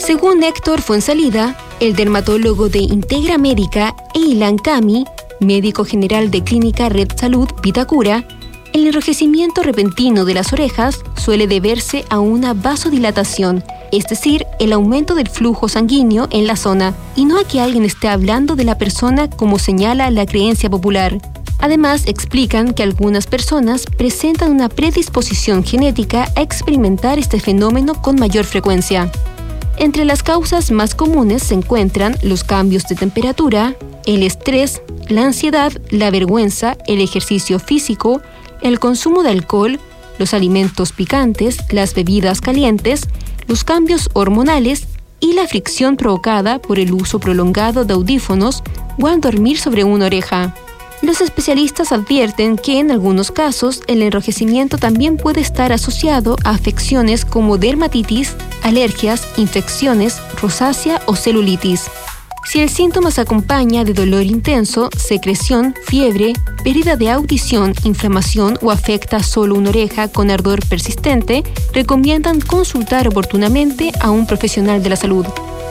Según Héctor Fuenzalida, el dermatólogo de Integra Médica, e Ilan Cami, médico general de Clínica Red Salud Vitacura, el enrojecimiento repentino de las orejas suele deberse a una vasodilatación, es decir, el aumento del flujo sanguíneo en la zona, y no a que alguien esté hablando de la persona como señala la creencia popular. Además, explican que algunas personas presentan una predisposición genética a experimentar este fenómeno con mayor frecuencia. Entre las causas más comunes se encuentran los cambios de temperatura, el estrés, la ansiedad, la vergüenza, el ejercicio físico, el consumo de alcohol, los alimentos picantes, las bebidas calientes, los cambios hormonales y la fricción provocada por el uso prolongado de audífonos o al dormir sobre una oreja. Los especialistas advierten que en algunos casos el enrojecimiento también puede estar asociado a afecciones como dermatitis, alergias, infecciones, rosácea o celulitis. Si el síntoma se acompaña de dolor intenso, secreción, fiebre, pérdida de audición, inflamación o afecta solo una oreja con ardor persistente, recomiendan consultar oportunamente a un profesional de la salud.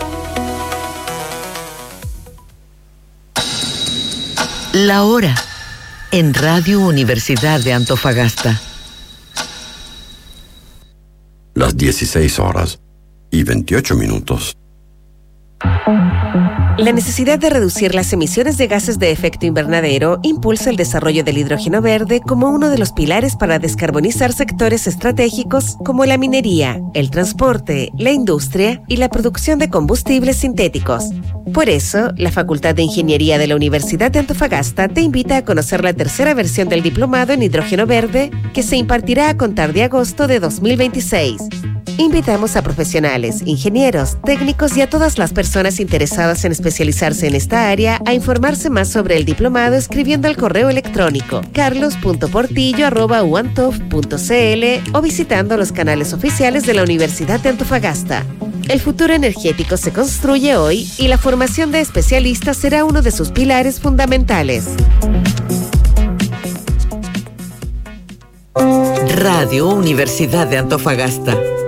La hora en Radio Universidad de Antofagasta. Las 16:28. La necesidad de reducir las emisiones de gases de efecto invernadero impulsa el desarrollo del hidrógeno verde como uno de los pilares para descarbonizar sectores estratégicos como la minería, el transporte, la industria y la producción de combustibles sintéticos. Por eso, la Facultad de Ingeniería de la Universidad de Antofagasta te invita a conocer la tercera versión del diplomado en hidrógeno verde que se impartirá a contar de agosto de 2026. Invitamos a profesionales, ingenieros, técnicos y a todas las personas interesadas en especializarse en esta área a informarse más sobre el diplomado escribiendo al correo electrónico carlos.portillo@uantof.cl o visitando los canales oficiales de la Universidad de Antofagasta. El futuro energético se construye hoy y la formación de especialistas será uno de sus pilares fundamentales. Radio Universidad de Antofagasta.